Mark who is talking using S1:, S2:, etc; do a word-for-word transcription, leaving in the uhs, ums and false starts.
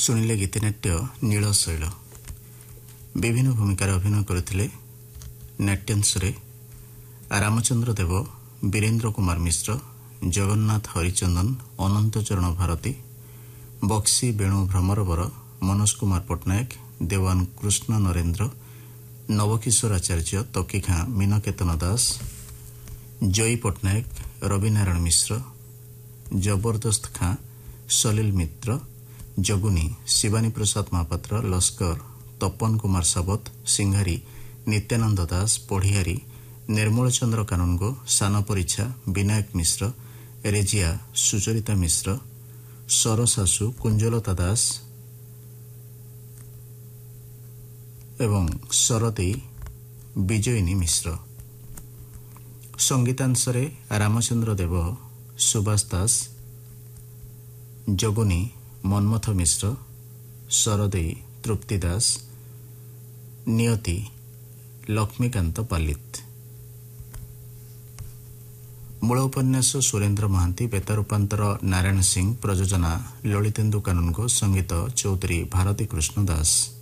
S1: ଶୁଣିଲେ ଗୀତିନାଟ୍ୟ ନୀଳ ଶୈଳ। ବିଭିନ୍ନ ଭୂମିକାରେ ଅଭିନୟ କରିଥିଲେ ନାଟ୍ୟାଂଶରେ ରାମଚନ୍ଦ୍ର ଦେବ, ବୀରେନ୍ଦ୍ର କୁମାର ମିଶ୍ର, ଜଗନ୍ନାଥ ହରିଚନ୍ଦନ, ଅନନ୍ତ ଚରଣ ଭାରତୀ, ବକ୍ସି ବେଣୁ ଭ୍ରମରବର, ମନୋଜ କୁମାର ପଟ୍ଟନାୟକ, ଦେୱାନ କୃଷ୍ଣ ନରେନ୍ଦ୍ର, ନବକିଶୋର ଆଚାର୍ଯ୍ୟ, ତକିଖାଁ ମୀନକେତନ ଦାସ, ଜୟୀ ପଟ୍ଟନାୟକ, ରବିନାରାୟଣ ମିଶ୍ର, ଜବରଦସ୍ତ ଖାଁ, ସଲିଲ ମିତ୍ର, ଜଗୁନି ଶିବାନୀ ପ୍ରସାଦ ମହାପାତ୍ର, ଲସ୍କର ତପନ କୁମାର ସାବତ, ସିଂହାରୀ ନିତ୍ୟାନନ୍ଦ ଦାସ, ପଢ଼ିଆରୀ ନିର୍ମଳ ଚନ୍ଦ୍ର କାନୁନଗୋ, ସାନ ପରିଛା ବିନାୟକ ମିଶ୍ର, ରେଜିଆ ସୁଚରିତା ମିଶ୍ର, ସରଶାଶୁ କୁଞ୍ଜଲତା ଦାସ ଏବଂ ଶରଦେଇ ବିଜୟିନୀ ମିଶ୍ର। ସଙ୍ଗୀତାଂଶରେ ରାମଚନ୍ଦ୍ର ଦେବ, ସୁବାସ ଦାସ, ଜଗୁନି ମନ୍ମଥ ମିଶ୍ର, ଶରଦେଇ ତୃପ୍ତି ଦାସ, ନିୟତି ଲକ୍ଷ୍ମୀକାନ୍ତ ପାଲିତ। ମୂଳ ଉପନ୍ୟାସ ସୁରେନ୍ଦ୍ର ମହାନ୍ତି, ବେତା ରୂପାନ୍ତର ନାରାୟଣ ସିଂ, ପ୍ରଯୋଜନା ଲଳିତେନ୍ଦୁ କାନୁନଗୋ, ସଙ୍ଗୀତ ଚୌଧୁରୀ ଭାରତୀ କୃଷ୍ଣ ଦାସ।